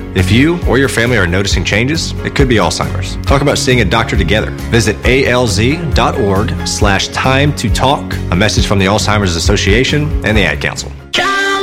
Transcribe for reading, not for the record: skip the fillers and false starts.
If you or your family are noticing changes, it could be Alzheimer's. Talk about seeing a doctor together. Visit alz.org/time to talk. A message from the Alzheimer's Association and the Ad Council.